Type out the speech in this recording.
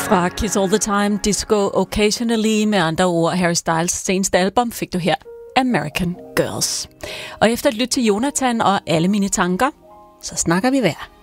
Fra Kiss All The Time, Disco Occasionally, med andre ord Harry Styles seneste album, fik du her American Girls. Og efter at lytte til Jonathan og alle mine tanker, så snakker vi vejr.